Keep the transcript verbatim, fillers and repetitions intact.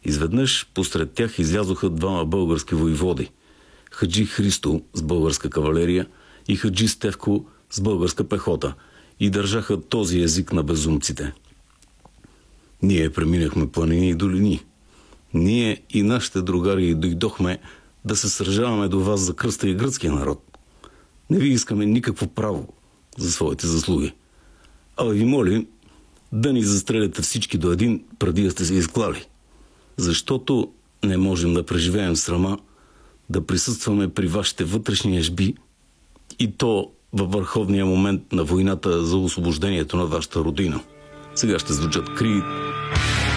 Изведнъж посред тях излязоха двама български войводи. Хаджи Христо с българска кавалерия и Хаджи Стевко с българска пехота и държаха този език на безумците. Ние преминахме планини и долини. Ние и нашите другари дойдохме да се сражаваме до вас за кръста и гръцкия народ. Не ви искаме никакво право за своите заслуги. А ви молим да ни застреляте всички до един, преди да сте се изклали. Защото не можем да преживеем срама да присъстваме при вашите вътрешни ежби и то във върховния момент на войната за освобождението на вашата родина. Сега ще звучат кри...